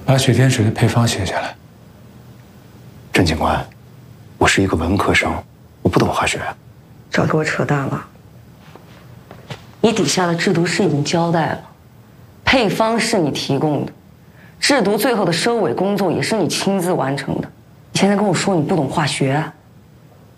把雪天水的配方写下来。 郑警官，我是一个文科生，我不懂化学。 少给我扯淡了。 你底下的制毒师已经交代了，配方是你提供的，制毒最后的收尾工作也是你亲自完成的。你现在跟我说你不懂化学啊？